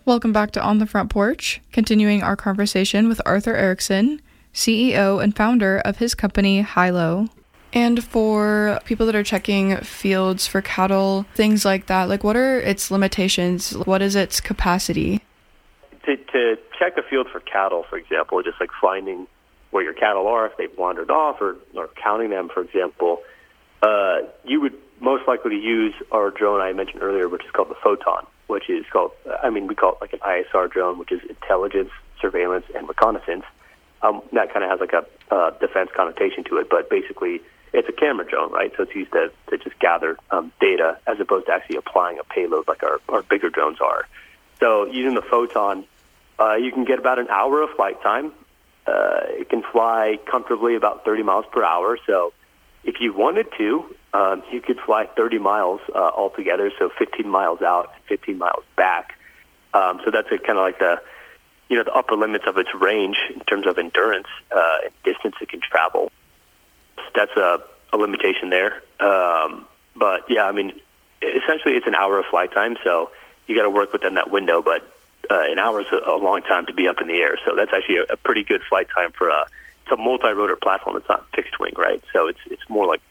Welcome back to On the Front Porch, continuing our conversation with Arthur Erickson, CEO and founder of his company, Hilo. And for people that are checking fields for cattle, things like that, like what are its limitations? What is its capacity? To check a field for cattle, for example, just like finding where your cattle are, if they've wandered off, or counting them, for example, you would most likely use our drone I mentioned earlier, which is called the Photon, which is called, we call it like an ISR drone, which is intelligence, surveillance, and reconnaissance. That kind of has like a defense connotation to it, but basically it's a camera drone, right? So it's used to just gather data as opposed to actually applying a payload like our bigger drones are. So using the Photon, you can get about an hour of flight time. It can fly comfortably about 30 miles per hour. So if you wanted to, you could fly 30 miles altogether, so 15 miles out, 15 miles back. So that's kind of like the upper limits of its range in terms of endurance and distance it can travel. That's a limitation there. But yeah, essentially it's an hour of flight time, so you got to work within that window. But an hour is a long time to be up in the air, so that's actually a pretty good flight time for it's a multi-rotor platform. It's not fixed wing, right? So it's more like,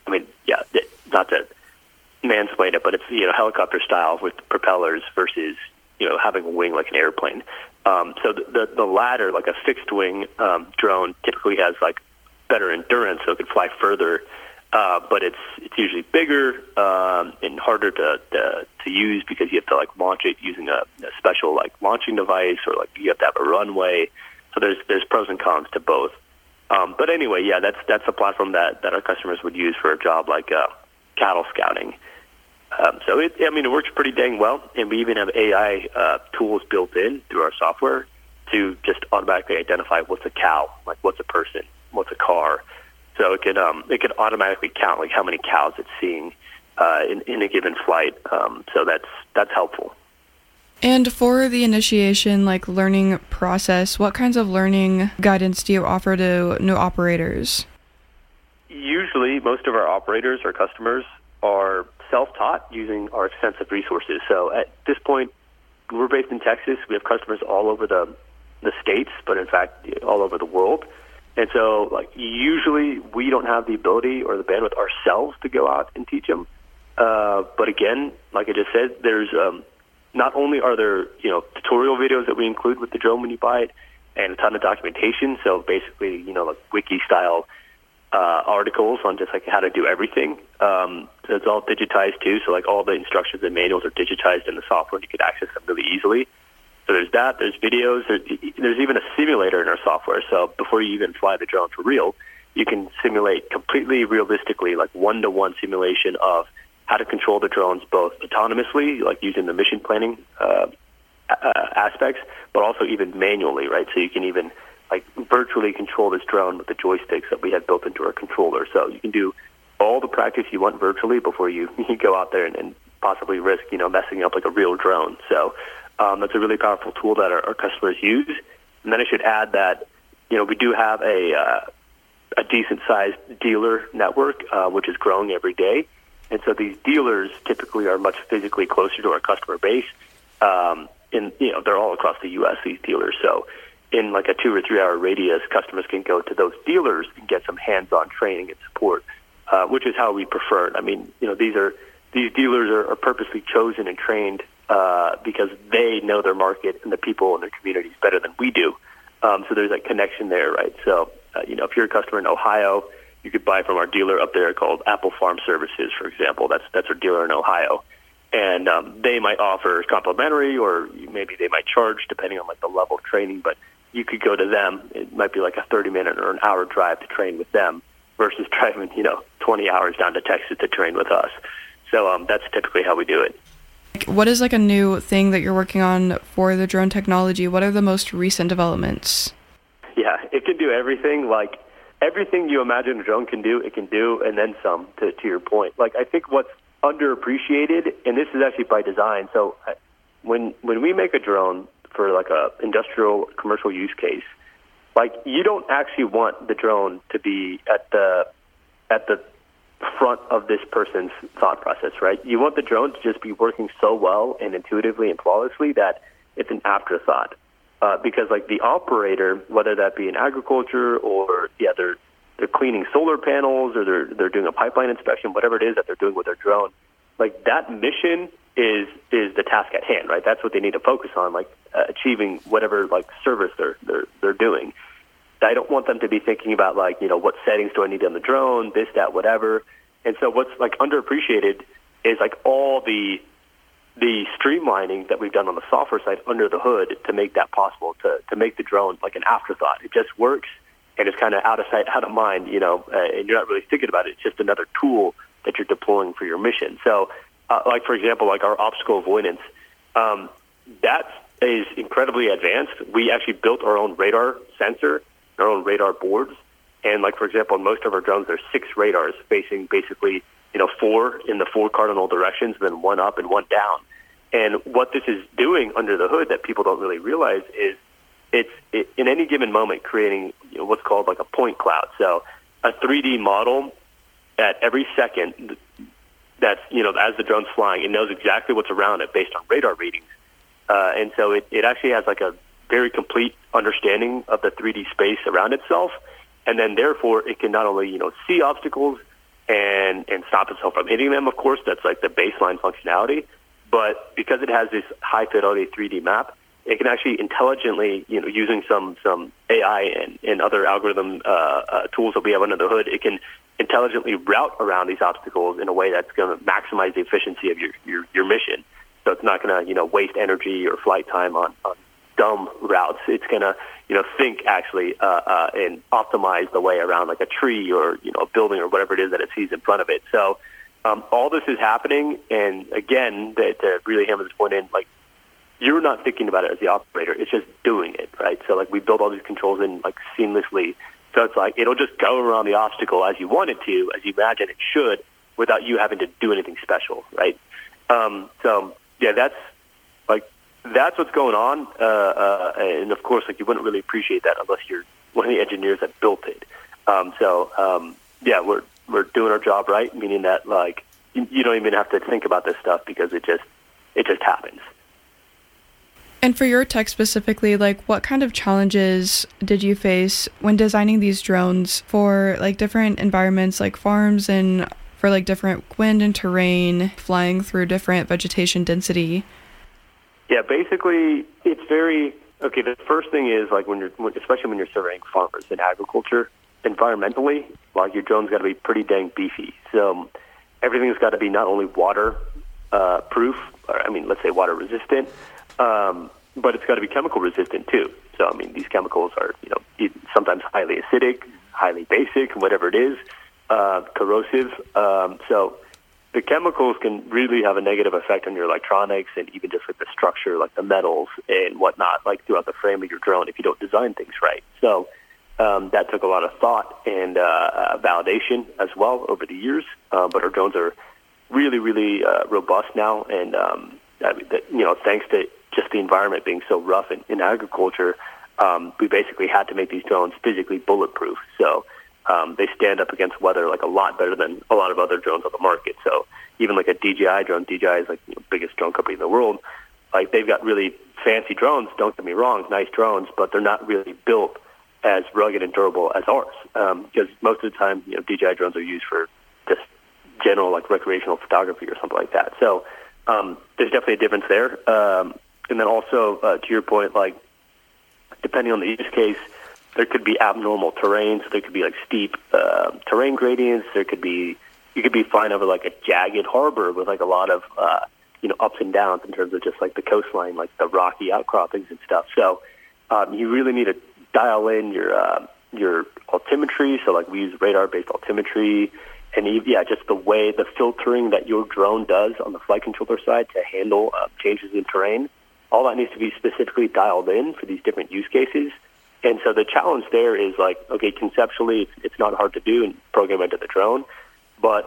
not to mansplain it, but it's helicopter style with propellers versus having a wing like an airplane. So the latter, like a fixed wing drone, typically has like better endurance, so it can fly further. But it's usually bigger and harder to use because you have to like launch it using a special like launching device, or like you have to have a runway. So there's pros and cons to both. But anyway, yeah, that's a platform that our customers would use for a job like cattle scouting. So it works pretty dang well, and we even have AI tools built in through our software to just automatically identify what's a cow, like what's a person, what's a car. So it can automatically count like how many cows it's seeing in a given flight. So that's helpful. And for the initiation, like learning process, what kinds of learning guidance do you offer to new operators? Usually, most of our operators or customers are self-taught using our extensive resources. So at this point, we're based in Texas. We have customers all over the states, but in fact, all over the world. And so, like, usually we don't have the ability or the bandwidth ourselves to go out and teach them. But again, like I just said, there's not only are there tutorial videos that we include with the drone when you buy it, and a ton of documentation. So basically, like wiki style articles on just like how to do everything. So it's all digitized too. So like all the instructions and manuals are digitized in the software, and you can access them really easily. So there's that. There's videos. There's even a simulator in our software. So before you even fly the drone for real, you can simulate completely realistically, like one-to-one simulation of how to control the drones both autonomously, like using the mission planning aspects, but also even manually, right? So you can even like virtually control this drone with the joysticks that we have built into our controller. So you can do all the practice you want virtually before you go out there and possibly risk, messing up like a real drone. So that's a really powerful tool that our customers use. And then I should add that, we do have a decent-sized dealer network, which is growing every day. And so these dealers typically are much physically closer to our customer base. They're all across the U.S., these dealers. So in like a 2 or 3 hour radius, customers can go to those dealers and get some hands-on training and support, which is how we prefer it. These dealers are purposely chosen and trained because they know their market and the people in their communities better than we do. So there's a connection there, right? So, if you're a customer in Ohio, you could buy from our dealer up there called Apple Farm Services, for example. That's our dealer in Ohio. And they might offer complimentary, or maybe they might charge depending on like the level of training. But you could go to them. It might be like a 30-minute or an hour drive to train with them versus driving, 20 hours down to Texas to train with us. So that's typically how we do it. What is like a new thing that you're working on for the drone technology? What are the most recent developments? Yeah, it can do everything. Like everything you imagine a drone can do, it can do, and then some, to your point. Like I think what's underappreciated, and this is actually by design. So when we make a drone for like a industrial commercial use case, like you don't actually want the drone to be at the front of this person's thought process, right? You want the drone to just be working so well and intuitively and flawlessly that it's an afterthought. Because like the operator, whether that be in agriculture or they're cleaning solar panels or they're doing a pipeline inspection, whatever it is that they're doing with their drone, like that mission is the task at hand, right? That's what they need to focus on, like achieving whatever like service they're doing. I don't want them to be thinking about like, what settings do I need on the drone, this, that, whatever. And so what's like underappreciated is like all the streamlining that we've done on the software side under the hood to make that possible, to make the drone like an afterthought. It just works, and it's kind of out of sight, out of mind, and you're not really thinking about it. It's just another tool that you're deploying for your mission. So, like, for example, like our obstacle avoidance, that is incredibly advanced. We actually built our own radar sensor, our own radar boards, and like, for example, in most of our drones, there's 6 radars facing basically 4 in the 4 cardinal directions, then 1 up and 1 down. And what this is doing under the hood that people don't really realize is it's in any given moment creating what's called like a point cloud. So a 3D model at every second that's, as the drone's flying, it knows exactly what's around it based on radar readings. And so it actually has like a very complete understanding of the 3D space around itself. And then therefore it can not only, see obstacles and stop itself from hitting them. Of course, that's like the baseline functionality. But because it has this high fidelity 3D map, it can actually intelligently, using some AI and other algorithm tools that we have under the hood, it can intelligently route around these obstacles in a way that's going to maximize the efficiency of your mission. So it's not going to, waste energy or flight time on dumb routes. It's going to, think actually and optimize the way around like a tree or, a building or whatever it is that it sees in front of it. So all this is happening, and again, to really hammer this point in, like, you're not thinking about it as the operator. It's just doing it, right? So, like, we build all these controls in, like, seamlessly. So it's like it'll just go around the obstacle as you want it to, as you imagine it should, without you having to do anything special, right? So, yeah, that's what's going on. And, of course, like, you wouldn't really appreciate that unless you're one of the engineers that built it. Yeah, we're doing our job right, meaning that, like, you don't even have to think about this stuff because it just happens. And for your tech specifically, like, what kind of challenges did you face when designing these drones for, like, different environments, like farms, and for, like, different wind and terrain, flying through different vegetation density? Yeah, basically, it's very... Okay, the first thing is, like, especially when you're surveying farmers in agriculture, environmentally, like, your drone's got to be pretty dang beefy. So everything's got to be not only water proof, or, let's say water resistant, but it's got to be chemical resistant too. So, these chemicals are, sometimes highly acidic, highly basic, whatever it is, corrosive. So the chemicals can really have a negative effect on your electronics and even just like the structure, like the metals and whatnot, like throughout the frame of your drone if you don't design things right. So that took a lot of thought and validation as well over the years. But our drones are really, really robust now. And, thanks to just the environment being so rough in agriculture, we basically had to make these drones physically bulletproof. So they stand up against weather like a lot better than a lot of other drones on the market. So even like a DJI drone, DJI is like the biggest drone company in the world. Like, they've got really fancy drones, don't get me wrong, nice drones, but they're not really built as rugged and durable as ours. Because most of the time, DJI drones are used for just general like recreational photography or something like that. So there's definitely a difference there. And then also, to your point, like, depending on the use case, there could be abnormal terrain. So there could be like steep terrain gradients. You could be flying over like a jagged harbor with like a lot of ups and downs in terms of just like the coastline, like the rocky outcroppings and stuff. So you really need to dial in your altimetry. So like we use radar-based altimetry, and just the way the filtering that your drone does on the flight controller side to handle changes in terrain. All that needs to be specifically dialed in for these different use cases. And so the challenge there is like, okay, conceptually it's not hard to do and program into the drone, but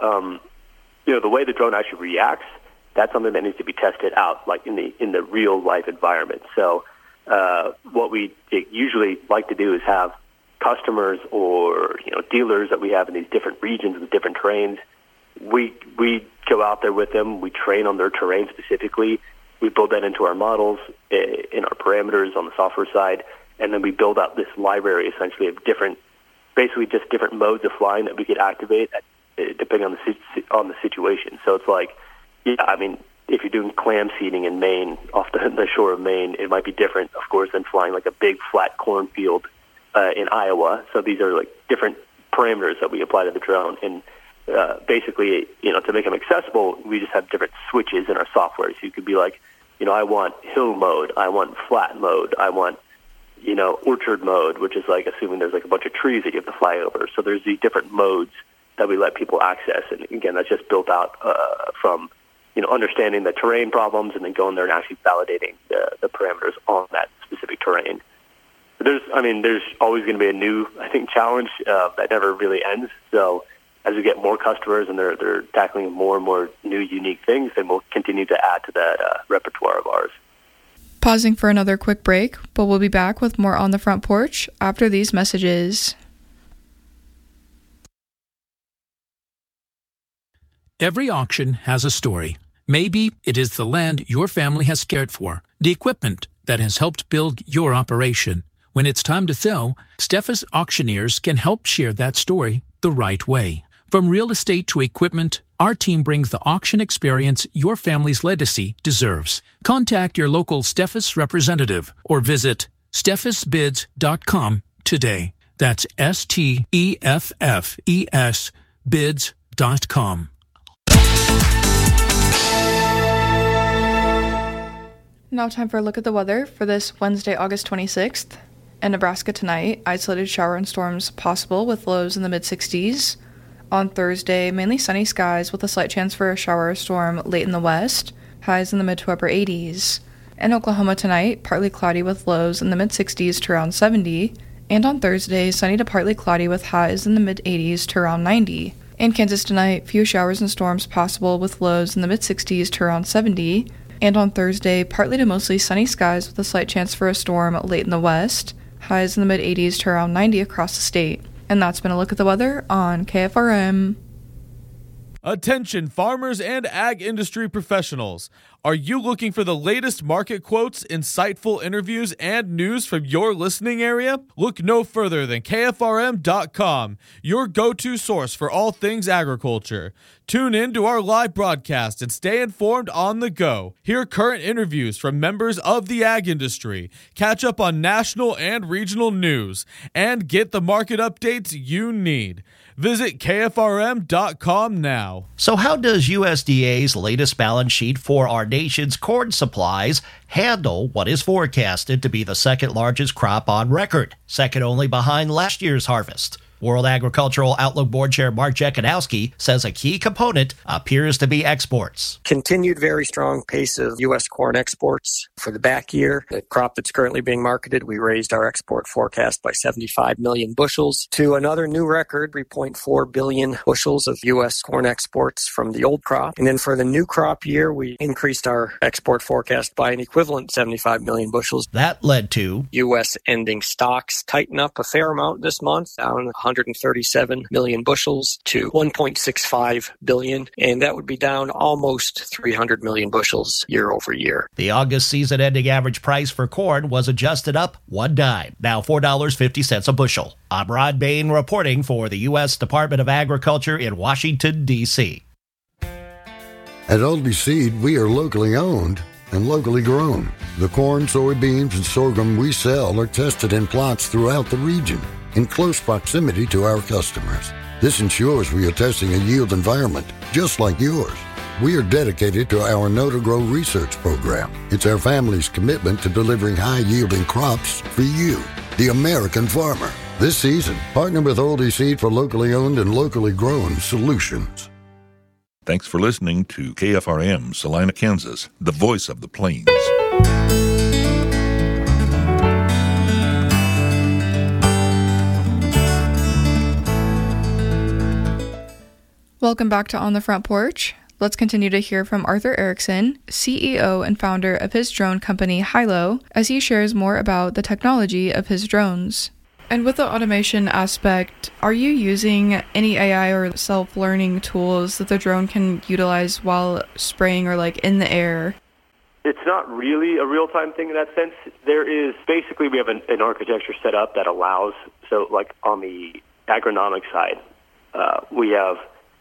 the way the drone actually reacts, that's something that needs to be tested out, like in the real life environment. So what we usually like to do is have customers or dealers that we have in these different regions with different terrains. We go out there with them. We train on their terrain specifically, We build that into our models, in our parameters on the software side, and then we build out this library essentially of basically just different modes of flying that we could activate depending on the situation. So it's like, if you're doing clam seeding in Maine, off the shore of Maine, it might be different, of course, than flying like a big flat cornfield in Iowa. So these are like different parameters that we apply to the drone. And basically, to make them accessible, we just have different switches in our software. So you could be like, I want hill mode, I want flat mode, I want, orchard mode, which is like assuming there's like a bunch of trees that you have to fly over. So there's these different modes that we let people access. And again, that's just built out from, understanding the terrain problems and then going there and actually validating the parameters on that specific terrain. There's always going to be a new, challenge that never really ends. So as we get more customers and they're tackling more and more new, unique things, then we'll continue to add to that repertoire of ours. Pausing for another quick break, but we'll be back with more On the Front Porch after these messages. Every auction has a story. Maybe it is the land your family has cared for, the equipment that has helped build your operation. When it's time to sell, Steffes Auctioneers can help share that story the right way. From real estate to equipment, our team brings the auction experience your family's legacy deserves. Contact your local Steffes representative or visit steffesbids.com today. That's STEFFES bids.com. Now time for a look at the weather for this Wednesday, August 26th. In Nebraska tonight, isolated shower and storms possible with lows in the mid-60s. On Thursday, mainly sunny skies with a slight chance for a shower or storm late in the west, highs in the mid to upper 80s. In Oklahoma tonight, partly cloudy with lows in the mid-60s to around 70. And on Thursday, sunny to partly cloudy with highs in the mid-80s to around 90. In Kansas tonight, few showers and storms possible with lows in the mid-60s to around 70. And on Thursday, partly to mostly sunny skies with a slight chance for a storm late in the west, highs in the mid-80s to around 90 across the state. And that's been a look at the weather on KFRM. Attention farmers and ag industry professionals. Are you looking for the latest market quotes, insightful interviews, and news from your listening area? Look no further than KFRM.com, your go-to source for all things agriculture. Tune in to our live broadcast and stay informed on the go. Hear current interviews from members of the ag industry, catch up on national and regional news, and get the market updates you need. Visit KFRM.com now. So how does USDA's latest balance sheet for our nation's corn supplies handle what is forecasted to be the second largest crop on record, second only behind last year's harvest? World Agricultural Outlook Board Chair Mark Jekanowski says a key component appears to be exports. Continued very strong pace of U.S. corn exports for the back year. The crop that's currently being marketed, we raised our export forecast by 75 million bushels to another new record, 3.4 billion bushels of U.S. corn exports from the old crop. And then for the new crop year, we increased our export forecast by an equivalent 75 million bushels. That led to U.S. ending stocks tighten up a fair amount this month, down 137 million bushels to 1.65 billion, and that would be down almost 300 million bushels year over year. The August season-ending average price for corn was adjusted up 1 dime, now $4.50 a bushel. I'm Rod Bain reporting for the U.S. Department of Agriculture in Washington, D.C. At Aldi Seed, we are locally owned and locally grown. The corn, soybeans, and sorghum we sell are tested in plots throughout the region, in close proximity to our customers. This ensures we are testing a yield environment just like yours. We are dedicated to our Know to Grow research program. It's our family's commitment to delivering high-yielding crops for you, the American farmer. This season, partner with Aldi Seed for locally owned and locally grown solutions. Thanks for listening to KFRM, Salina, Kansas, the voice of the plains. Welcome back to On the Front Porch. Let's continue to hear from Arthur Erickson, CEO and founder of his drone company, Hilo, as he shares more about the technology of his drones. And with the automation aspect, are you using any AI or self-learning tools that the drone can utilize while spraying or in the air? It's not really a real-time thing in that sense. There is, basically, we have an architecture set up that allows, so like on the agronomic side, we have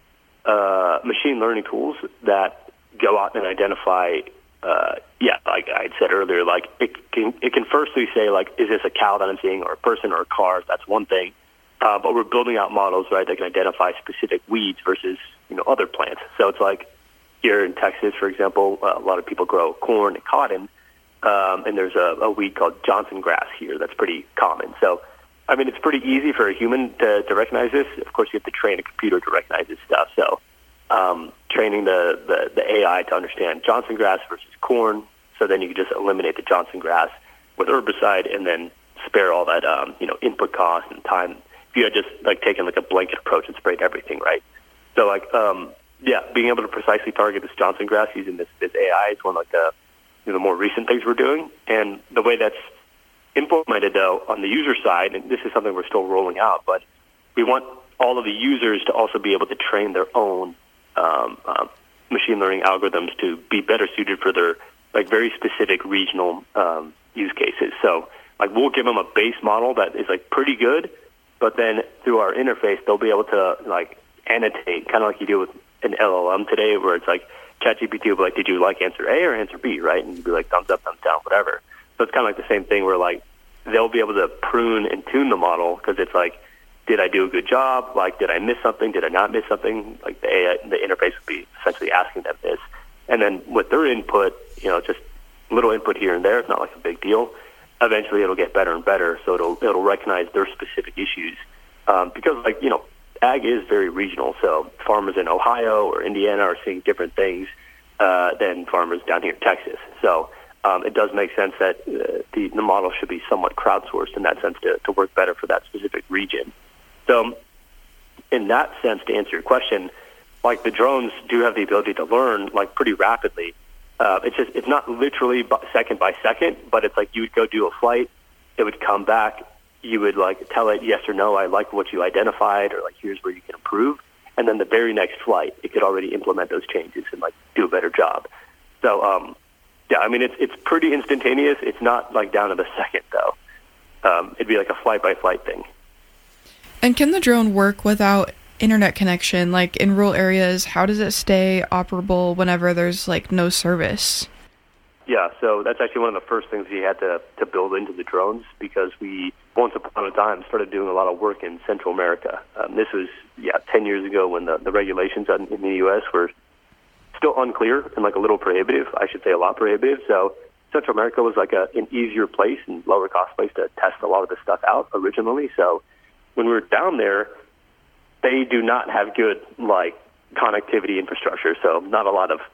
machine learning tools that go out and identify, like I said earlier, like it can firstly say, like, is this a cow that I'm seeing or a person or a car? That's one thing. But we're building out models, right, that can identify specific weeds versus, other plants. So it's like here in Texas, for example, a lot of people grow corn and cotton, and there's a weed called Johnson grass here that's pretty common. So, I mean, it's pretty easy for a human to recognize this. Of course, you have to train a computer to recognize this stuff. So training the AI to understand Johnson grass versus corn, so then you can just eliminate the Johnson grass with herbicide and then spare all that, input cost and time. If you had just taken a blanket approach and sprayed everything, right? So being able to precisely target this Johnson grass using this AI is one of the more recent things we're doing. And the way that's implemented, though, on the user side, and this is something we're still rolling out, but we want all of the users to also be able to train their own machine learning algorithms to be better suited for their very specific regional use cases. So we'll give them a base model that is pretty good, but then through our interface they'll be able to annotate, kind of like you do with an LLM today, where it's ChatGPT will be did you like answer A or answer B, right? And you'd be thumbs up, thumbs down, whatever. So it's kind of the same thing where they'll be able to prune and tune the model because it's did I do a good job? Did I miss something? Did I not miss something? The AI, the interface would be essentially asking them this. And then with their input, just little input here and there, it's not a big deal. Eventually it'll get better and better, so it'll recognize their specific issues. Because ag is very regional, so farmers in Ohio or Indiana are seeing different things than farmers down here in Texas. So it does make sense that the model should be somewhat crowdsourced in that sense to work better for that specific region. So in that sense, to answer your question, the drones do have the ability to learn pretty rapidly. It's not literally second by second, but it's you would go do a flight, it would come back, you would tell it yes or no, I like what you identified, or here's where you can improve, and then the very next flight, it could already implement those changes and do a better job. So it's pretty instantaneous. It's not down to the second though. It'd be a flight by flight thing. And can the drone work without internet connection? In rural areas, how does it stay operable whenever there's no service? Yeah, so that's actually one of the first things we had to build into the drones, because we, once upon a time, started doing a lot of work in Central America. This was, 10 years ago when the regulations in the U.S. were still unclear and a little prohibitive. I should say a lot prohibitive. So Central America was an easier place and lower cost place to test a lot of this stuff out originally. So when we were down there, they do not have good connectivity infrastructure. So not a lot of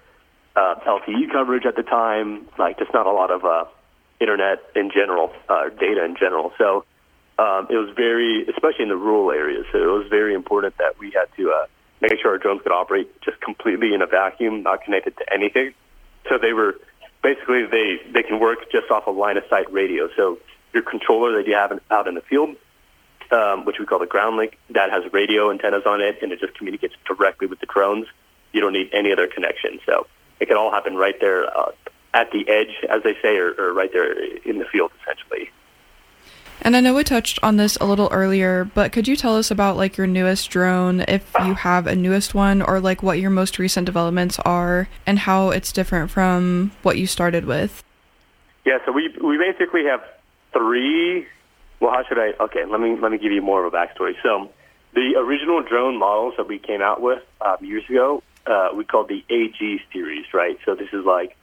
LTE coverage at the time, just not a lot of internet in general, data in general. So it was very, especially in the rural areas, so it was very important that we had to make sure our drones could operate just completely in a vacuum, not connected to anything. So they were basically, they can work just off a line of sight radio. So your controller that you have out in the field, which we call the ground link, that has radio antennas on it, and it just communicates directly with the drones. You don't need any other connection. So it can all happen right there at the edge, as they say, or right there in the field, essentially. And I know we touched on this a little earlier, but could you tell us about your newest drone, if you have a newest one, or what your most recent developments are and how it's different from what you started with? Yeah, so we basically have three. Well, how should I? Okay, let me give you more of a backstory. So the original drone models that we came out with years ago, we called the AG series, right? So this is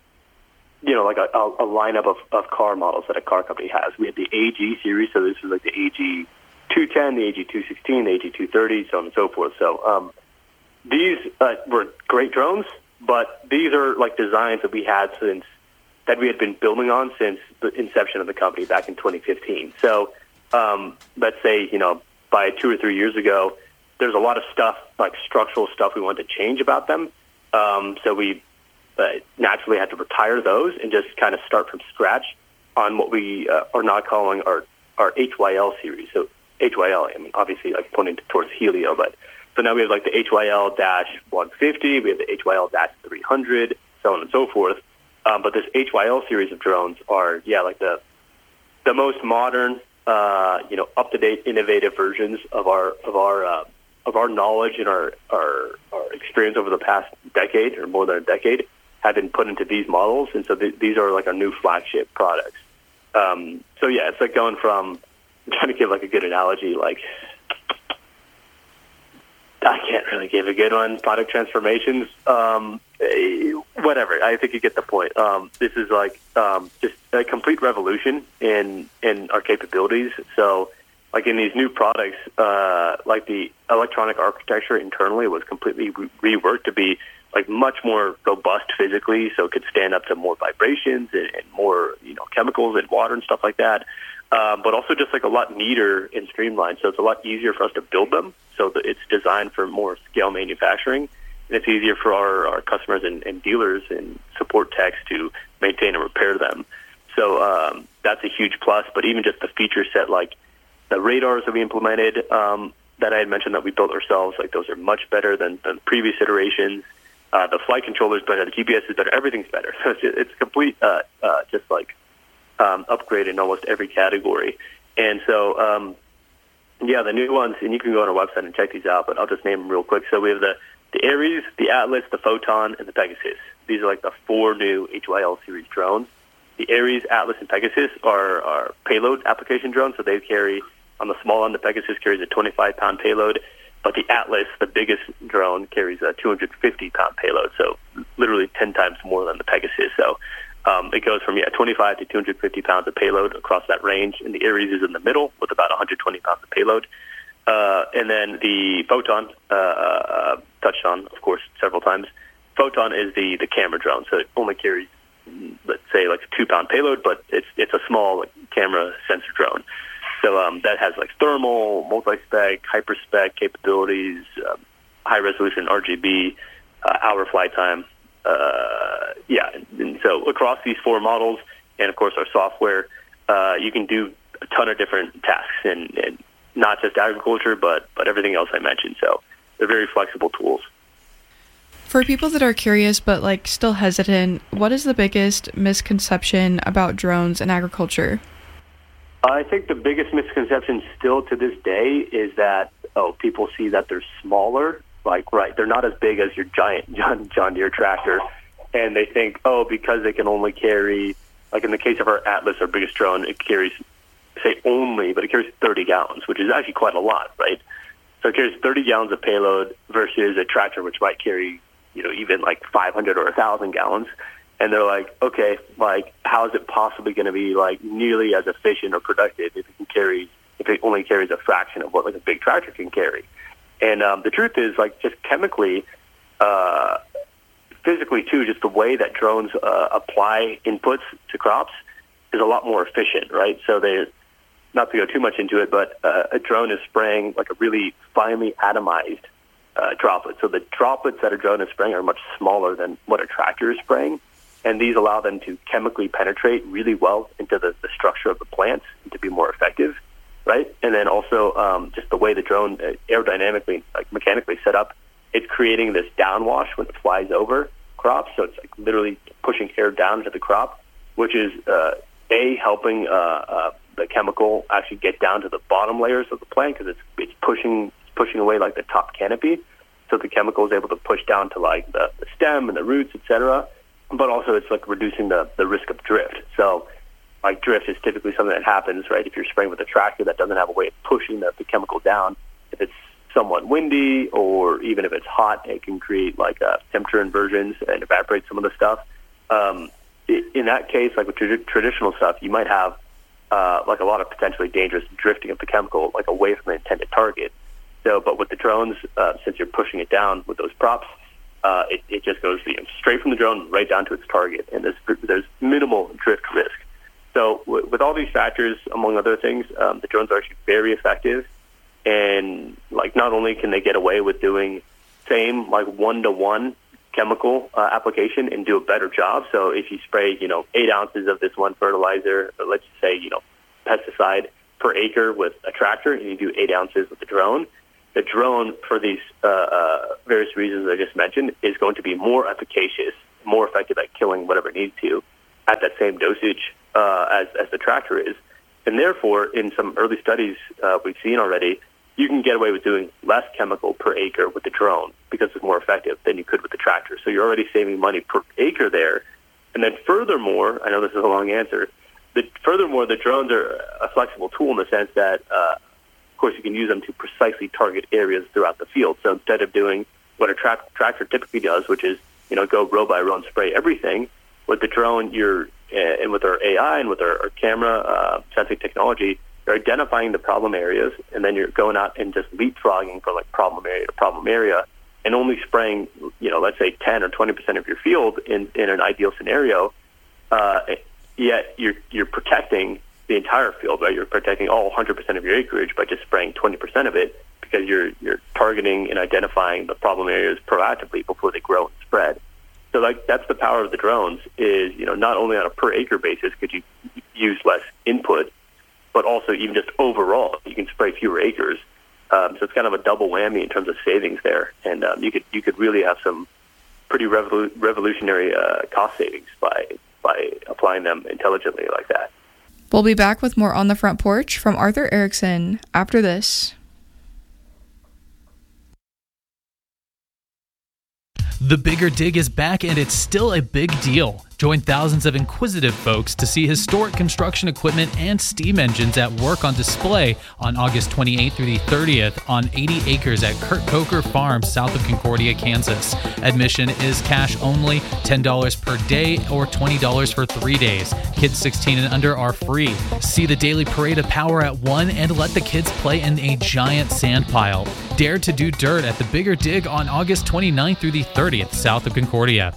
a lineup of car models that a car company has. We had the AG series, so this is the AG 210, the AG 216, the AG 230, so on and so forth. So these were great drones, but these are designs that we had that we had been building on since the inception of the company back in 2015. So let's say, by 2 or 3 years ago, there's a lot of stuff, structural stuff we wanted to change about them. So we naturally had to retire those and just kind of start from scratch on what we are now calling our HYL series. So HYL, obviously pointing towards Helio, but so now we have the HYL-150, we have the HYL-300, so on and so forth. But this HYL series of drones are, like the most modern, up-to-date, innovative versions of our knowledge and our experience over the past decade or more than a decade have been put into these models, and so these are like our new flagship products. It's like going from, I'm trying to give like a good analogy, like I can't really give a good one. Product transformations, whatever. I think you get the point. This is like just a complete revolution in our capabilities. So, like in these new products, like the electronic architecture internally was completely reworked to be like much more robust physically, so it could stand up to more vibrations and more chemicals and water and stuff like that. But also just like a lot neater and streamlined, so it's a lot easier for us to build them. So that it's designed for more scale manufacturing, and it's easier for our customers and dealers and support techs to maintain and repair them. So that's a huge plus. But even just the feature set, like the radars that we implemented that I had mentioned that we built ourselves, like those are much better than previous iterations. The flight controller is better, the GPS is better, everything's better. So it's complete, just like upgrade in almost every category. And so, the new ones, and you can go on our website and check these out, but I'll just name them real quick. So we have the Ares, the Atlas, the Photon, and the Pegasus. These are like the 4 new HYL series drones. The Ares, Atlas, and Pegasus are payload application drones, so they carry, on the small end, the Pegasus carries a 25-pound payload, but the Atlas, the biggest drone, carries a 250-pound payload, so literally 10 times more than the Pegasus. So it goes from 25 to 250 pounds of payload across that range, and the Ares is in the middle with about 120 pounds of payload. And then the Photon, touched on, of course, several times. Photon is the camera drone, so it only carries, let's say, like a 2-pound payload, but it's a small camera sensor drone. So that has like thermal, multi-spec, hyper-spec capabilities, high-resolution RGB, hour flight time. And so across these 4 models, and of course our software, you can do a ton of different tasks, and not just agriculture, but everything else I mentioned. So they're very flexible tools. For people that are curious but like still hesitant, what is the biggest misconception about drones in agriculture? I think the biggest misconception still to this day is that people see that they're smaller. Like, right, they're not as big as your giant John Deere tractor, and they think, because they can only carry, like in the case of our Atlas, our biggest drone, it carries, but it carries 30 gallons, which is actually quite a lot, right? So it carries 30 gallons of payload versus a tractor, which might carry, even like 500 or 1,000 gallons. And they're like, okay, like, how is it possibly going to be like nearly as efficient or productive if it only carries a fraction of what like a big tractor can carry? And the truth is, like, just chemically, physically too, just the way that drones apply inputs to crops is a lot more efficient, right? So not to go too much into it, but a drone is spraying like a really finely atomized droplet. So the droplets that a drone is spraying are much smaller than what a tractor is spraying, and these allow them to chemically penetrate really well into the structure of the plants and to be more effective. Right, and then also just the way the drone aerodynamically, like mechanically set up, it's creating this downwash when it flies over crops. So it's like literally pushing air down into the crop, which is helping the chemical actually get down to the bottom layers of the plant because it's pushing away like the top canopy, so the chemical is able to push down to like the stem and the roots, etc. But also it's like reducing the risk of drift. So like drift is typically something that happens, right, if you're spraying with a tractor that doesn't have a way of pushing the chemical down. If it's somewhat windy or even if it's hot, it can create like temperature inversions and evaporate some of the stuff. In that case, like with traditional stuff, you might have like a lot of potentially dangerous drifting of the chemical like away from the intended target. So, but with the drones, since you're pushing it down with those props, it just goes straight from the drone right down to its target, and there's minimal drift risk. So with all these factors, among other things, the drones are actually very effective. And like not only can they get away with doing same like 1-to-1 chemical application and do a better job. So if you spray 8 ounces of this one fertilizer, or let's say pesticide per acre with a tractor, and you do 8 ounces with the drone for these various reasons I just mentioned is going to be more efficacious more effective at killing whatever it needs to at that same dosage as the tractor is. And therefore, in some early studies we've seen already, you can get away with doing less chemical per acre with the drone because it's more effective than you could with the tractor. So you're already saving money per acre there. And then furthermore, I know this is a long answer, furthermore, the drones are a flexible tool in the sense that, of course, you can use them to precisely target areas throughout the field. So instead of doing what a tractor typically does, which is, go row by row and spray everything, with the drone, and with our AI and with our camera sensing technology, you're identifying the problem areas, and then you're going out and just leapfrogging from problem area to problem area, and only spraying, let's say 10 or 20% of your field in an ideal scenario. Yet you're protecting the entire field, right? You're protecting all 100% of your acreage by just spraying 20% of it because you're targeting and identifying the problem areas proactively before they grow and spread. So that's the power of the drones is, not only on a per acre basis could you use less input, but also even just overall, you can spray fewer acres. So it's kind of a double whammy in terms of savings there. And you could really have some pretty revolutionary cost savings by applying them intelligently like that. We'll be back with more On the Front Porch from Arthur Erickson after this. The Bigger Dig is back, and it's still a big deal. Join thousands of inquisitive folks to see historic construction equipment and steam engines at work on display on August 28th through the 30th on 80 acres at Kurt Coker Farm, south of Concordia, Kansas. Admission is cash only, $10 per day or $20 for 3 days. Kids 16 and under are free. See the daily parade of power at 1 and let the kids play in a giant sand pile. Dare to do dirt at the Bigger Dig on August 29th through the 30th, south of Concordia.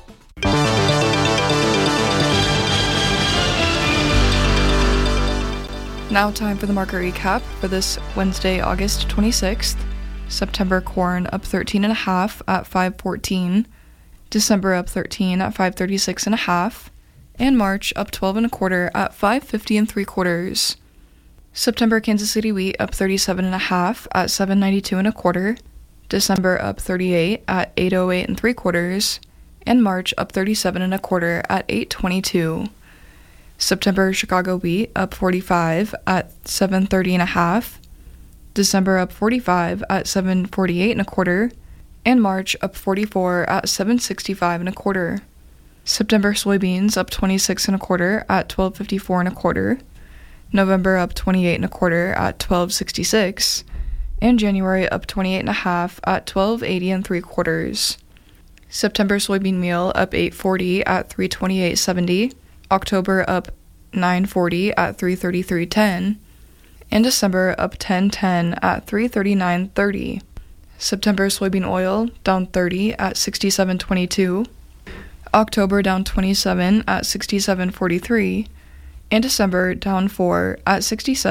Now time for the market recap for this Wednesday, August 26th. September corn up 13.5 at 5.14. December up 13 at 5.36.5. And March up 12.25 at 5.50 3/4. September Kansas City wheat up 37.5 at 7.92 December up 38 at 8.08 3/4. And March up 37.25 at 8.22. September Chicago wheat up 45 at 7.30.5. December up 45 at 7.48 and March up 44 at 7.65 September soybeans up 26.25 at 12.54 November up 28.25 at 12.66, and January up 28.5 at 12.80 3/4. September soybean meal up 8.40 at 328.70. October up 9.40 at 333.10, and December up 10.10 at 339.30. September soybean oil down 30 at 67.22. October down 27 at 67.43, and December down 4 at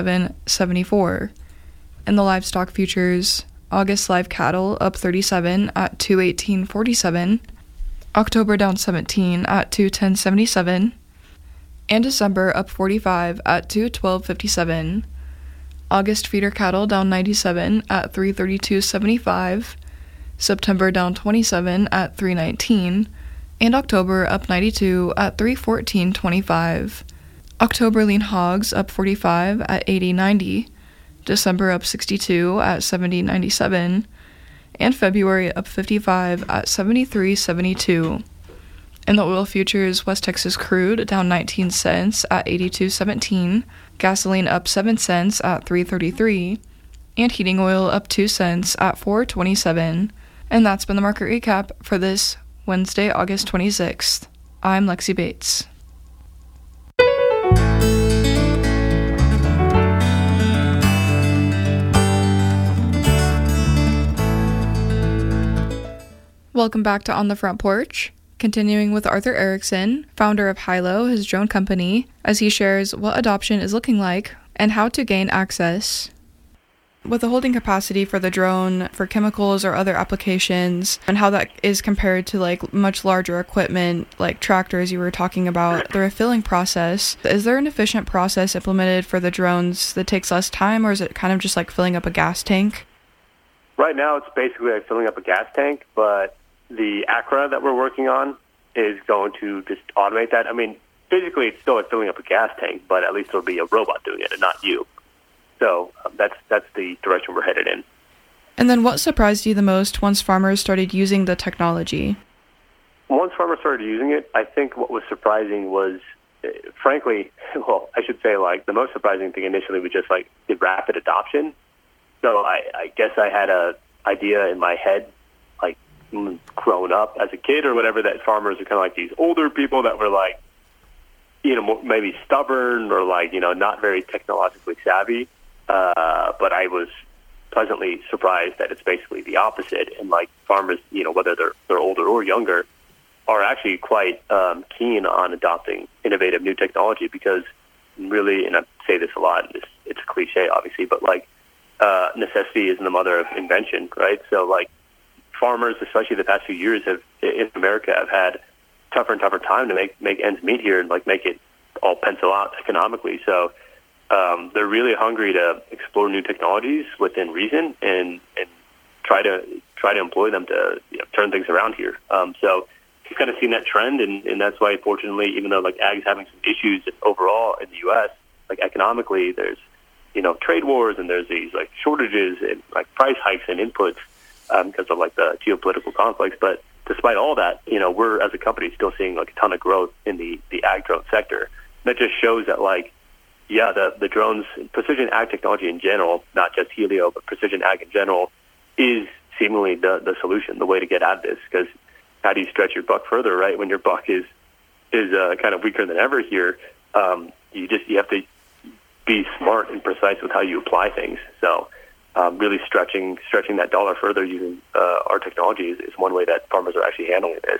67.74. And the livestock futures, August live cattle up 37 at 218.47. October down 17 at 210.77. And December up 45 at 212.57. August feeder cattle down 97 at 332.75. September down 27 at 319. And October up 92 at 314.25. October lean hogs up 45 at 80.90. December up 62 at 70.97. And February up 55 at 73.72. In the oil futures, West Texas crude down 19 cents at 82.17, gasoline up 7 cents at 3.33, and heating oil up 2 cents at 4.27. And that's been the market recap for this Wednesday, August 26th. I'm Lexi Bates. Welcome back to On the Front Porch. Continuing with Arthur Erickson, founder of Hilo, his drone company, as he shares what adoption is looking like and how to gain access. With the holding capacity for the drone for chemicals or other applications, and how that is compared to like much larger equipment like tractors you were talking about, the refilling process, is there an efficient process implemented for the drones that takes less time, or is it kind of just like filling up a gas tank? Right now it's basically like filling up a gas tank, but the Acra that we're working on is going to just automate that. I mean, basically, it's still like filling up a gas tank, but at least it'll be a robot doing it and not you. So that's the direction we're headed in. And then what surprised you the most once farmers started using the technology? Once farmers started using it, I think what was surprising was, frankly, well, I should say, like, the most surprising thing initially was just, like, the rapid adoption. So I guess I had a idea in my head, like, growing up as a kid or whatever, that farmers are kind of like these older people that were, like, you know, maybe stubborn or, like, you know, not very technologically savvy. But I was pleasantly surprised that it's basically the opposite. And, like, farmers, you know, whether they're older or younger, are actually quite keen on adopting innovative new technology because really, and I say this a lot, it's a cliche, obviously, but, like, necessity is the mother of invention, right? So, like, farmers, especially the past few years, in America, have had tougher and tougher time to make ends meet here and, like, make it all pencil out economically. So they're really hungry to explore new technologies within reason and try to employ them to, you know, turn things around here. So we've kind of seen that trend, and that's why, fortunately, even though, like, ag's having some issues overall in the U.S., like, economically, there's, you know, trade wars and there's these, like, shortages and, like, price hikes and inputs because of, like, the geopolitical conflicts. But despite all that, you know, we're, as a company, still seeing, like, a ton of growth in the ag drone sector. That just shows that, like, yeah, the drones, precision ag technology in general, not just Helio, but precision ag in general, is seemingly the solution, the way to get at this. Because how do you stretch your buck further, right? When your buck is kind of weaker than ever here, you have to be smart and precise with how you apply things. So really stretching that dollar further using our technology is one way that farmers are actually handling this.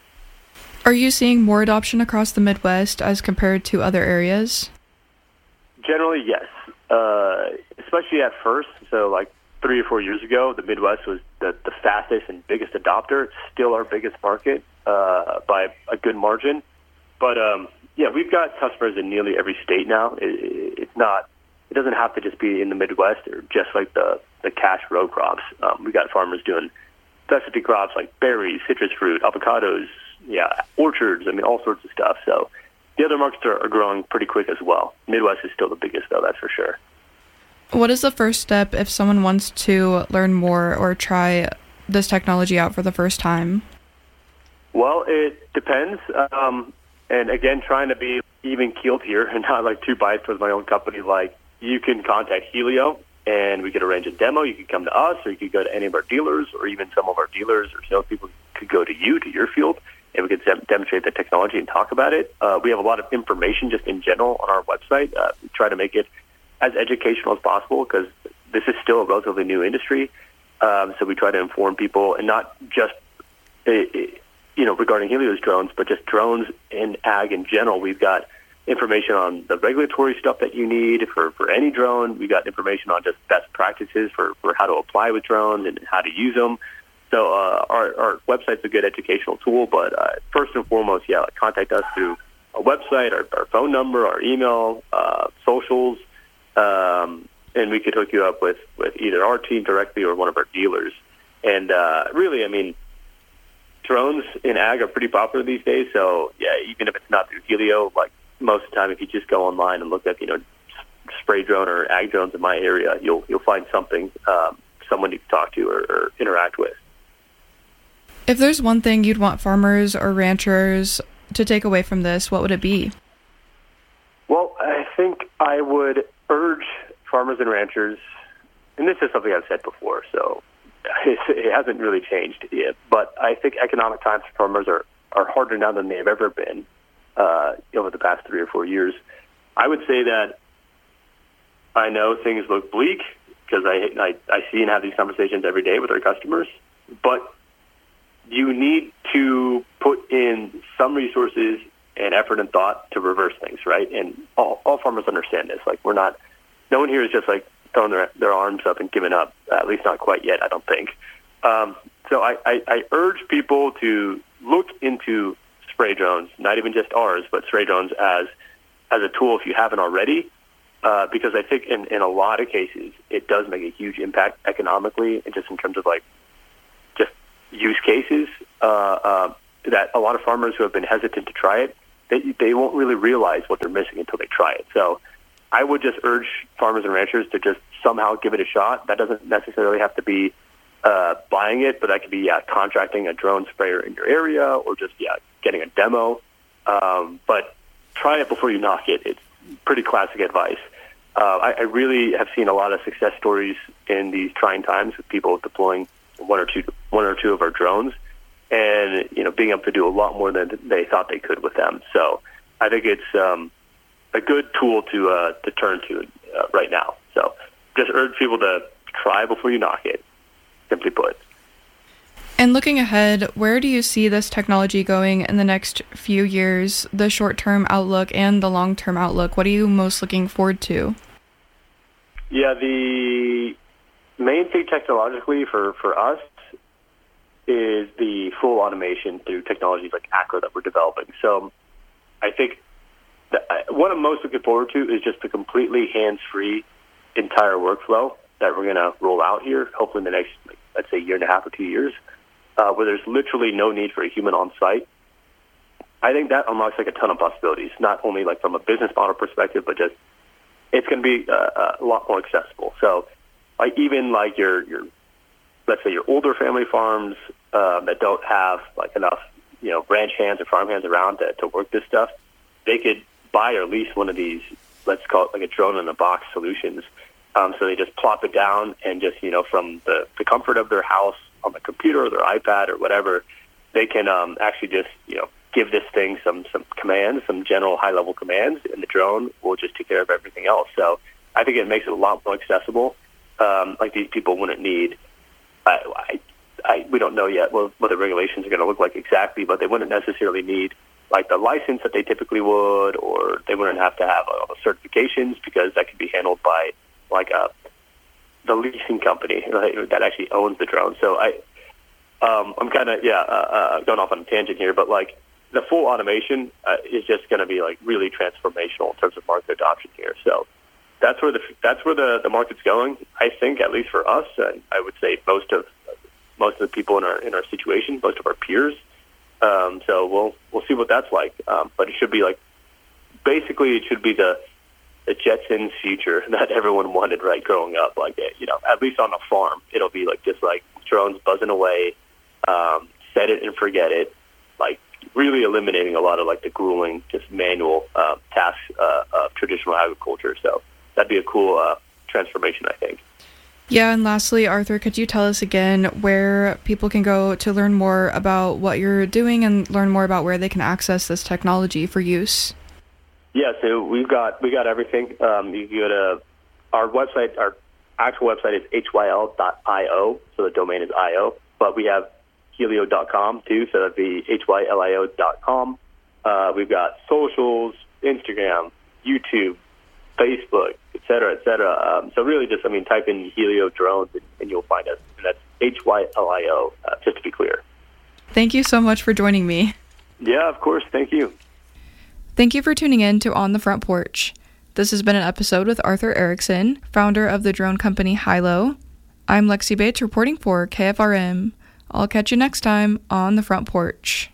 Are you seeing more adoption across the Midwest as compared to other areas? Generally, yes. Especially at first. So, like, 3 or 4 years ago, the Midwest was the fastest and biggest adopter. It's still our biggest market by a good margin. But, yeah, we've got customers in nearly every state now. It doesn't have to just be in the Midwest or just like the cash row crops. We got farmers doing specialty crops like berries, citrus fruit, avocados, orchards, I mean, all sorts of stuff. So the other markets are growing pretty quick as well. Midwest is still the biggest, though, that's for sure. What is the first step if someone wants to learn more or try this technology out for the first time? Well, it depends. And again, trying to be even-keeled here and not, like, too biased towards my own company. Like, you can contact Helio, and we could arrange a demo. You could come to us, or you could go to any of our dealers, or even some of our dealers or salespeople could go to your field, and we could demonstrate the technology and talk about it. We have a lot of information just in general on our website. We try to make it as educational as possible because this is still a relatively new industry. So we try to inform people, and not just regarding Helio's drones, but just drones in ag in general. We've got information on the regulatory stuff that you need for any drone. We got information on just best practices for how to apply with drones and how to use them. So our website's a good educational tool, but first and foremost, contact us through our website, our phone number, our email, socials, and we could hook you up with either our team directly or one of our dealers. And really, I mean, drones in ag are pretty popular these days, so even if it's not through Helio, like most of the time, if you just go online and look up, spray drone or ag drones in my area, you'll find something, someone you can talk to or interact with. If there's one thing you'd want farmers or ranchers to take away from this, what would it be? Well, I think I would urge farmers and ranchers, and this is something I've said before, so it hasn't really changed yet, but I think economic times for farmers are harder now than they've ever been over the past 3 or 4 years. I would say that I know things look bleak because I see and have these conversations every day with our customers, but you need to put in some resources and effort and thought to reverse things, right? And all farmers understand this. Like, no one here is just like throwing their arms up and giving up, at least not quite yet, I don't think. So I urge people to look into spray drones, not even just ours, but spray drones as a tool if you haven't already, because I think in a lot of cases it does make a huge impact economically and just in terms of like just use cases. that a lot of farmers who have been hesitant to try it, they won't really realize what they're missing until they try it. So I would just urge farmers and ranchers to just somehow give it a shot. That doesn't necessarily have to be buying it, but that could be contracting a drone sprayer in your area, or just getting a demo. But try it before you knock it. It's pretty classic advice. I really have seen a lot of success stories in these trying times with people deploying one or two of our drones, and being able to do a lot more than they thought they could with them. So I think it's a good tool to turn to right now. So just urge people to try before you knock it, simply put. And looking ahead, where do you see this technology going in the next few years, the short-term outlook and the long-term outlook? What are you most looking forward to? Yeah, the main thing technologically for us is the full automation through technologies like Acro that we're developing. So I think what I'm most looking forward to is just the completely hands-free entire workflow that we're going to roll out here, hopefully in the next, let's say, year and a half or 2 years, where there's literally no need for a human on site. I think that unlocks a ton of possibilities, not only from a business model perspective, but just it's going to be a lot more accessible. So even your let's say your older family farms that don't have enough ranch hands or farm hands around to work this stuff, they could buy or lease one of these, let's call it a drone in a box solutions. So they just plop it down and just from the comfort of their house on the computer or their iPad or whatever, they can actually just give this thing some commands, some general high-level commands, and the drone will just take care of everything else. So I think it makes it a lot more accessible. These people wouldn't need, we don't know yet what the regulations are going to look like exactly, but they wouldn't necessarily need the license that they typically would, or they wouldn't have to have all the certifications, because that could be handled by the leasing company that actually owns the drone. So I'm kind of going off on a tangent here, but the full automation is just going to be really transformational in terms of market adoption here. So that's where the market's going. I think, at least for us, and I would say most of the people in our situation, most of our peers. So we'll see what that's like. But it should be basically it should be the Jetsons future that everyone wanted, right, growing up. At least on a farm, it'll be just drones buzzing away, set it and forget it, really eliminating a lot of the grueling, just manual tasks of traditional agriculture. So that'd be a cool transformation, I think. Yeah, and lastly, Arthur, could you tell us again where people can go to learn more about what you're doing and learn more about where they can access this technology for use? Yeah, so we got everything. You can go to our website. Our actual website is hyl.io, so the domain is io. But we have helio.com too, so that'd be hylio.com. We've got socials, Instagram, YouTube, Facebook, et cetera, et cetera. So really just, type in Helio drones and you'll find us. And that's HYLIO, just to be clear. Thank you so much for joining me. Yeah, of course. Thank you. Thank you for tuning in to On the Front Porch. This has been an episode with Arthur Erickson, founder of the drone company Hilo. I'm Lexi Bates reporting for KFRM. I'll catch you next time on the Front Porch.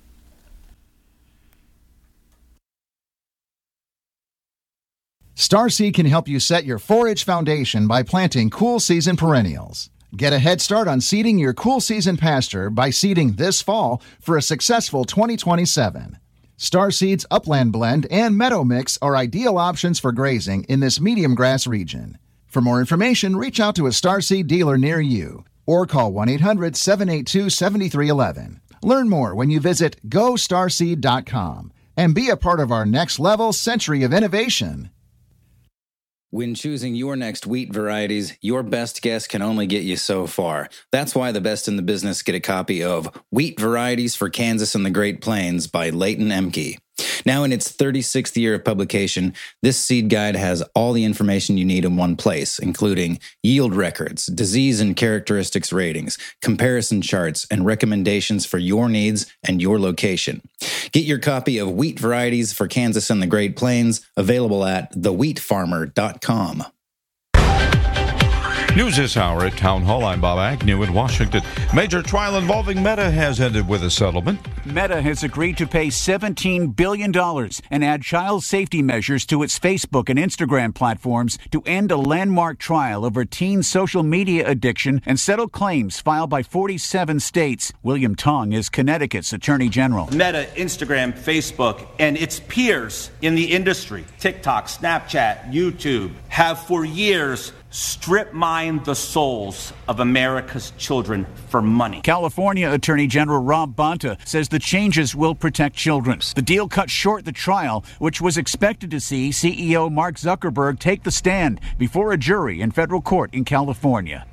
Starseed can help you set your forage foundation by planting cool season perennials. Get a head start on seeding your cool season pasture by seeding this fall for a successful 2027. Starseed's Upland Blend and Meadow Mix are ideal options for grazing in this medium grass region. For more information, reach out to a Starseed dealer near you or call 1-800-782-7311. Learn more when you visit GoStarseed.com and be a part of our next level century of innovation. When choosing your next wheat varieties, your best guess can only get you so far. That's why the best in the business get a copy of Wheat Varieties for Kansas and the Great Plains by Leighton Emke. Now in its 36th year of publication, this seed guide has all the information you need in one place, including yield records, disease and characteristics ratings, comparison charts, and recommendations for your needs and your location. Get your copy of Wheat Varieties for Kansas and the Great Plains, available at thewheatfarmer.com. News this hour at Town Hall. I'm Bob Agnew in Washington. Major trial involving Meta has ended with a settlement. Meta has agreed to pay $17 billion and add child safety measures to its Facebook and Instagram platforms to end a landmark trial over teen social media addiction and settle claims filed by 47 states. William Tong is Connecticut's Attorney General. Meta, Instagram, Facebook, and its peers in the industry, TikTok, Snapchat, YouTube, have for years strip mined the souls of America's children for money. California Attorney General Rob Bonta says the changes will protect children. The deal cut short the trial, which was expected to see CEO Mark Zuckerberg take the stand before a jury in federal court in California.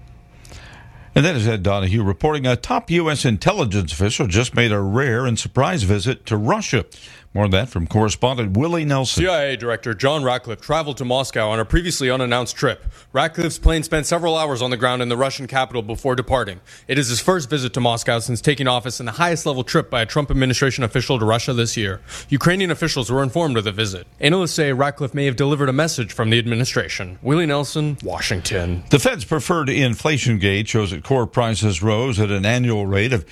And that is Ed Donahue reporting a top U.S. intelligence official just made a rare and surprise visit to Russia. More on that from correspondent Willie Nelson. CIA Director John Ratcliffe traveled to Moscow on a previously unannounced trip. Ratcliffe's plane spent several hours on the ground in the Russian capital before departing. It is his first visit to Moscow since taking office and the highest level trip by a Trump administration official to Russia this year. Ukrainian officials were informed of the visit. Analysts say Ratcliffe may have delivered a message from the administration. Willie Nelson, Washington. The Fed's preferred inflation gauge shows that core prices rose at an annual rate of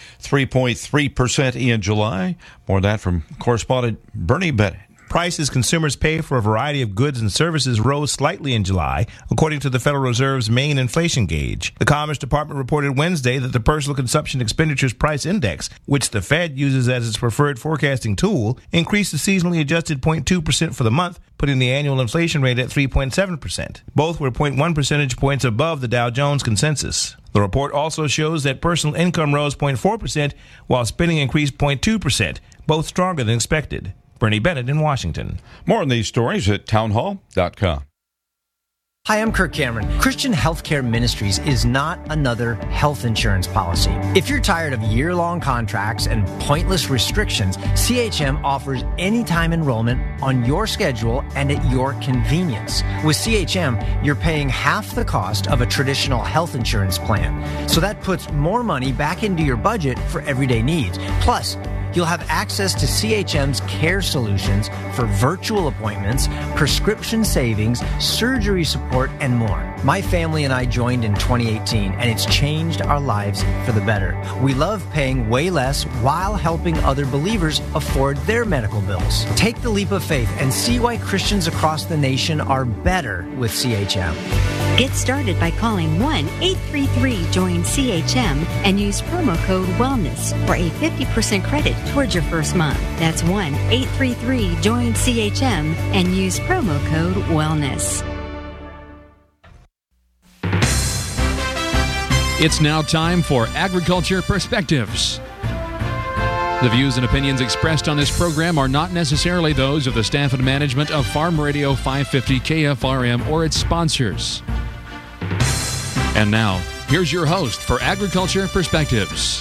3.3% in July. More of that from correspondent Bernie Bennett. Prices consumers pay for a variety of goods and services rose slightly in July, according to the Federal Reserve's main inflation gauge. The Commerce Department reported Wednesday that the Personal Consumption Expenditures Price Index, which the Fed uses as its preferred forecasting tool, increased a seasonally adjusted 0.2% for the month, putting the annual inflation rate at 3.7%. Both were 0.1 percentage points above the Dow Jones consensus. The report also shows that personal income rose 0.4%, while spending increased 0.2%, both stronger than expected. Bernie Bennett in Washington. More on these stories at townhall.com. Hi, I'm Kirk Cameron. Christian Healthcare Ministries is not another health insurance policy. If you're tired of year-long contracts and pointless restrictions, CHM offers anytime enrollment on your schedule and at your convenience. With CHM, you're paying half the cost of a traditional health insurance plan. So that puts more money back into your budget for everyday needs. Plus, you'll have access to CHM's care solutions for virtual appointments, prescription savings, surgery support, and more. My family and I joined in 2018, and it's changed our lives for the better. We love paying way less while helping other believers afford their medical bills. Take the leap of faith and see why Christians across the nation are better with CHM. Get started by calling 1-833-JOIN-CHM and use promo code WELLNESS for a 50% credit towards your first month. That's 1-833-JOIN-CHM and use promo code WELLNESS. It's now time for Agriculture Perspectives. The views and opinions expressed on this program are not necessarily those of the staff and management of Farm Radio 550 KFRM or its sponsors. And now, here's your host for Agriculture Perspectives.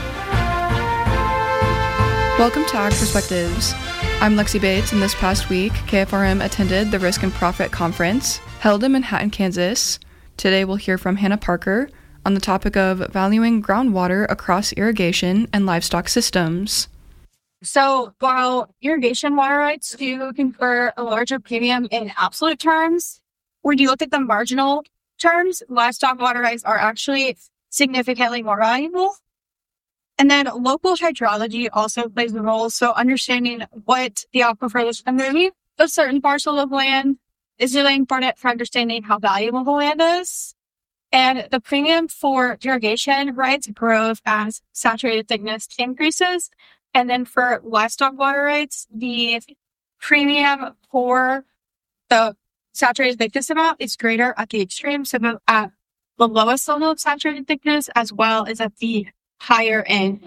Welcome to Ag Perspectives. I'm Lexi Bates, and this past week, KFRM attended the Risk and Profit Conference held in Manhattan, Kansas. Today, we'll hear from Hannah Parker on the topic of valuing groundwater across irrigation and livestock systems. So while irrigation water rights do confer a larger premium in absolute terms, when you look at the marginal terms, livestock water rights are actually significantly more valuable. And then local hydrology also plays a role. So understanding what the aquifer is underneath a certain parcel of land is really important for understanding how valuable the land is. And the premium for irrigation rights grows as saturated thickness increases. And then for livestock water rights, the premium for the saturated thickness amount is greater at the extreme, so at the lowest level of saturated thickness, as well as at the higher end.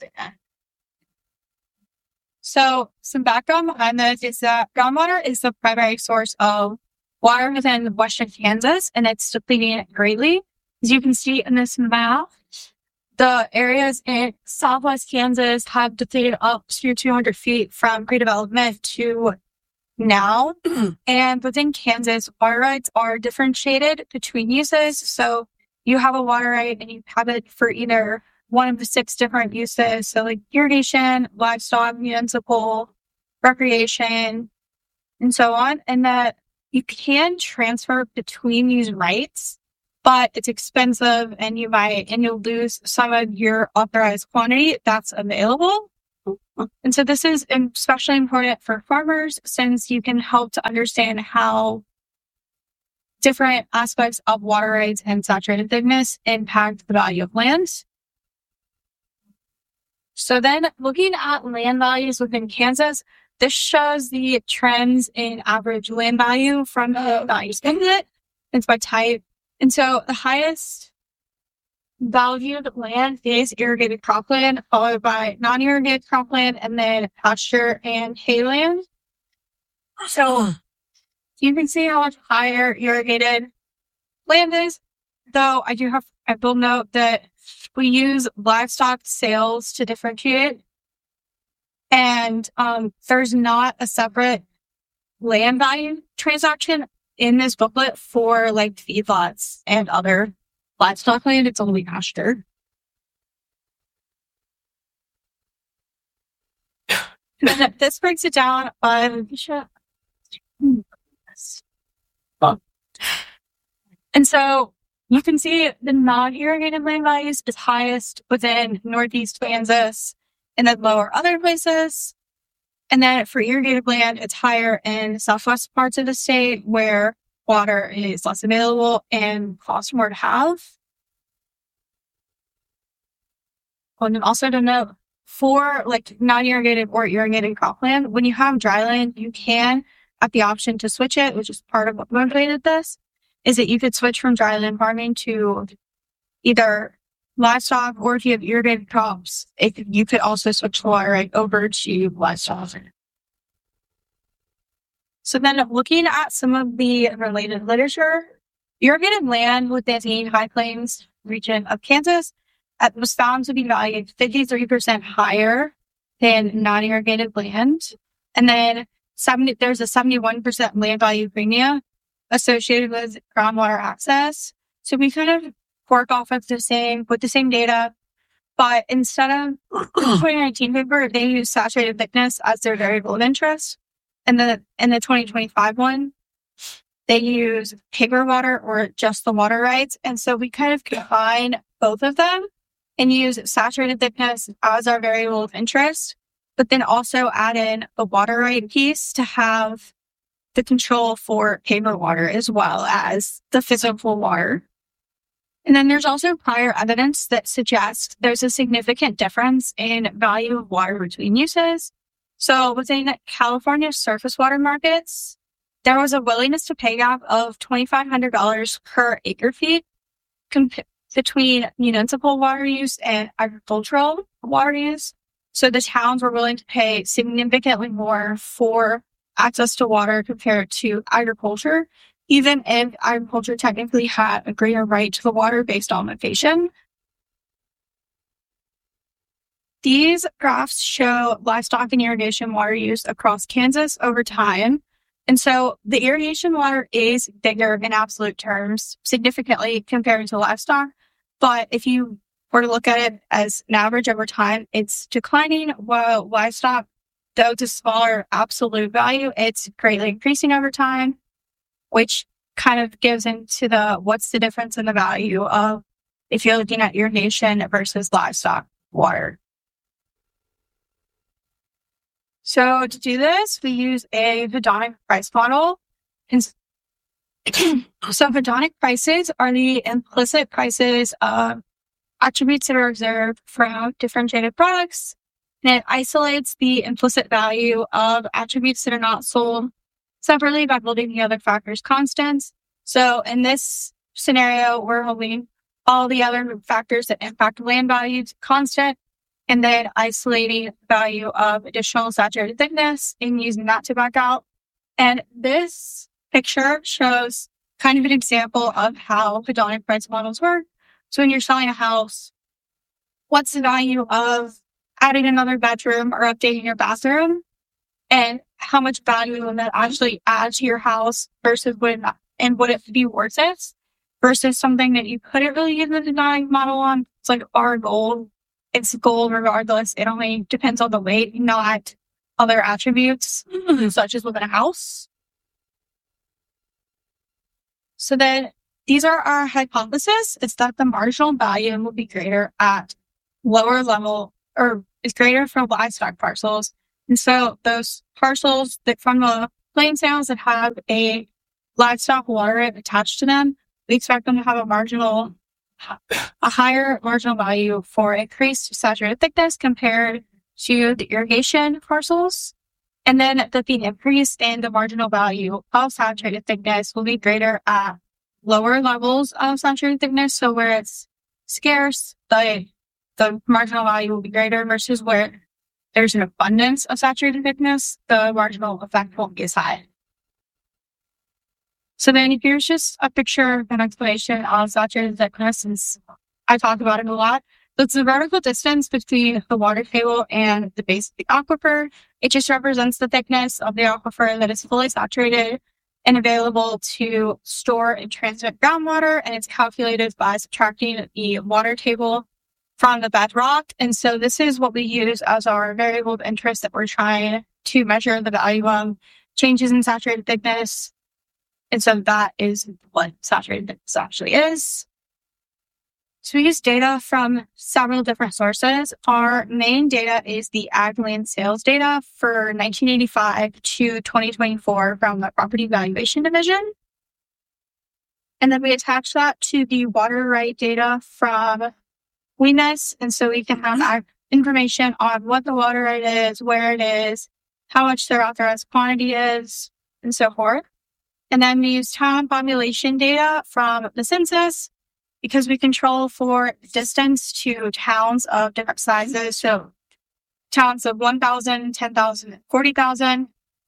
So some background behind this is that groundwater is the primary source of water within western Kansas, and it's depleting greatly. As you can see in this map, the areas in southwest Kansas have depleted up to 200 feet from pre-development to now. And within Kansas, water rights are differentiated between uses. So you have a water right and you have it for either one of the 6 different uses. So like irrigation, livestock, municipal, recreation, and so on. And that you can transfer between these rights but it's expensive and you'll lose some of your authorized quantity that's available. And so this is especially important for farmers since you can help to understand how different aspects of water rights and saturated thickness impact the value of land. So then looking at land values within Kansas, this shows the trends in average land value from the values input. It's by type. And so the highest valued land is irrigated cropland, followed by non-irrigated cropland, and then pasture and hayland. So you can see how much higher irrigated land is, though I will note that we use livestock sales to differentiate, and there's not a separate land value transaction in this booklet for like feedlots and other livestock land. It's only pasture. And this breaks it down on and so you can see the non-irrigated land values is highest within Northeast Kansas and then lower other places. And then for irrigated land, it's higher in southwest parts of the state where water is less available and costs more to have. And also to note, for like non-irrigated or irrigated cropland, when you have dry land, you can have the option to switch it, which is part of what motivated this, is that you could switch from dry land farming to either livestock, or if you have irrigated crops, you could also switch the water right over to livestock. So then looking at some of the related literature, irrigated land within the High Plains region of Kansas was found to be valued 53% higher than non-irrigated land. And then there's a 71% land value premium associated with groundwater access. So we kind of work off of the same data, but instead of the 2019 paper, they use saturated thickness as their variable of interest. And in the 2025 one, they use paper water or just the water rights. And so we kind of combine both of them and use saturated thickness as our variable of interest, but then also add in a water right piece to have the control for paper water as well as the physical water. And then there's also prior evidence that suggests there's a significant difference in value of water between uses. So within California surface water markets, there was a willingness to pay gap of $2,500 per acre feet between municipal water use and agricultural water use. So the towns were willing to pay significantly more for access to water compared to agriculture, even if agriculture technically had a greater right to the water based on location. These graphs show livestock and irrigation water use across Kansas over time. And so the irrigation water is bigger in absolute terms, significantly compared to livestock. But if you were to look at it as an average over time, it's declining, while livestock, though to smaller absolute value, it's greatly increasing over time, which kind of gives into what's the difference in the value of if you're looking at irrigation versus livestock water. So to do this, we use a hedonic price model. And so hedonic prices are the implicit prices of attributes that are observed from differentiated products. And it isolates the implicit value of attributes that are not sold separately by holding the other factors constants. So in this scenario, we're holding all the other factors that impact land values constant, and then isolating the value of additional saturated thickness and using that to back out. And this picture shows kind of an example of how hedonic price models work. So when you're selling a house, what's the value of adding another bedroom or updating your bathroom? And how much value will that actually add to your house versus would it be worth it versus something that you couldn't really use the hedonic model on? It's like our gold. It's gold regardless. It only depends on the weight, not other attributes, such as within a house. So then these are our hypotheses. It's that the marginal value will be greater at lower level, or is greater for livestock parcels. And so those parcels that from the plain sales that have a livestock water right attached to them, we expect them to have a higher marginal value for increased saturated thickness compared to the irrigation parcels. And then the increase in the marginal value of saturated thickness will be greater at lower levels of saturated thickness. So where it's scarce, the marginal value will be greater versus where there's an abundance of saturated thickness, the marginal effect won't be as high. So then here's just a picture and explanation of saturated thickness, since I talk about it a lot. So it's the vertical distance between the water table and the base of the aquifer. It just represents the thickness of the aquifer that is fully saturated and available to store and transmit groundwater, and it's calculated by subtracting the water table from the bedrock. And so this is what we use as our variable of interest that we're trying to measure the value of changes in saturated thickness. And so that is what saturated thickness actually is. So we use data from several different sources. Our main data is the ag land sales data for 1985 to 2024 from the Property Valuation Division. And then we attach that to the water right data from WEMIS. And so we can have information on what the water right is, where it is, how much their authorized quantity is, and so forth. And then we use town population data from the census, because we control for distance to towns of different sizes. So towns of 1,000, 10,000, 40,000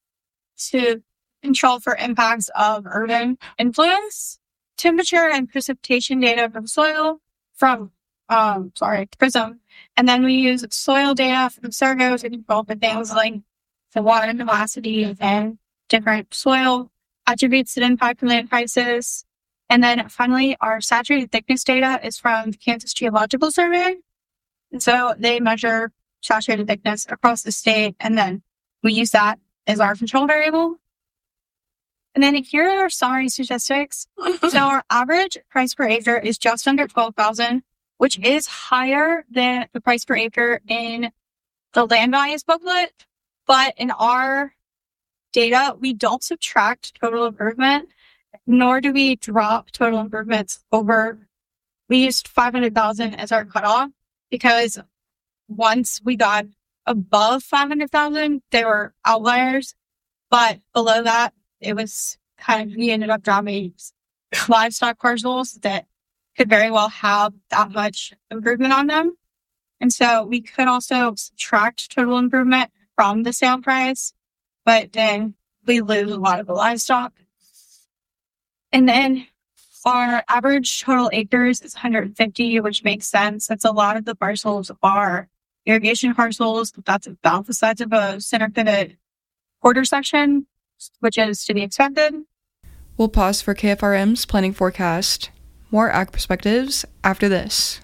to control for impacts of urban influence. Temperature and precipitation data from soil from, PRISM. And then we use soil data from Sergo to control for things like the water velocity and different soil attributes that impact land prices. And then finally, our saturated thickness data is from the Kansas Geological Survey. And so they measure saturated thickness across the state, and then we use that as our control variable. And then here are our summary statistics. So our average price per acre is just under $12,000, which is higher than the price per acre in the land values booklet. But in our data, we don't subtract total improvement, nor do we drop total improvements over. We used 500,000 as our cutoff, because once we got above 500,000, they were outliers. But below that, it was we ended up dropping livestock parcels that could very well have that much improvement on them. And so we could also subtract total improvement from the sale price, but then we lose a lot of the livestock. And then our average total acres is 150, which makes sense. That's a lot of the parcels are irrigation parcels. That's about the size of a center pivot quarter section, which is to be expected. We'll pause for KFRM's planning forecast. More ag perspectives after this.